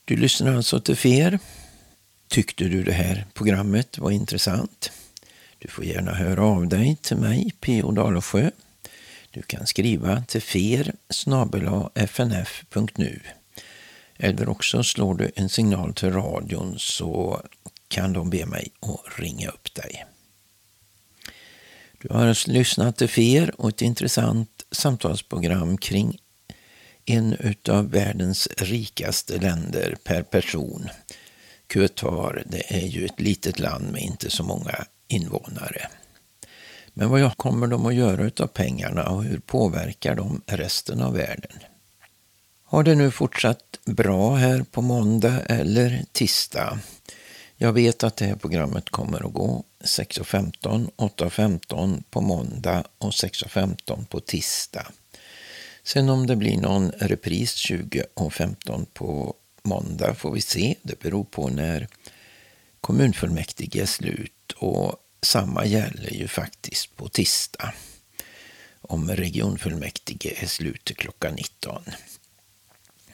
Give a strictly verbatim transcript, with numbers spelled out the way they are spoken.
Du lyssnar alltså till F E R. Tyckte du det här programmet var intressant? Du får gärna höra av dig till mig, P O Dalesjö. Du kan skriva till fer snabel-a f n f punkt n u. Eller också slår du en signal till radion så kan de be mig att ringa upp dig. Du har lyssnat till F E R och ett intressant samtalsprogram kring en av världens rikaste länder per person. Qatar, det är ju ett litet land med inte så många invånare. Men vad kommer de att göra av pengarna och hur påverkar de resten av världen? Har det nu fortsatt bra här på måndag eller tisdag? Jag vet att det här programmet kommer att gå sex och femton, åtta och femton på måndag och sex och femton på tisdag. Sen om det blir någon repris tjugo och femton på måndag får vi se. Det beror på när kommunfullmäktige är slut och samma gäller ju faktiskt på tisdag om regionfullmäktige är slut till klockan nitton.